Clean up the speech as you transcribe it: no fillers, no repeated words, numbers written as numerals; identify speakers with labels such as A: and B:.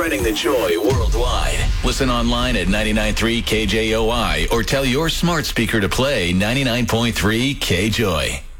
A: spreading the joy worldwide. Listen online at 99.3 KJOI or tell your smart speaker to play 99.3 KJOY.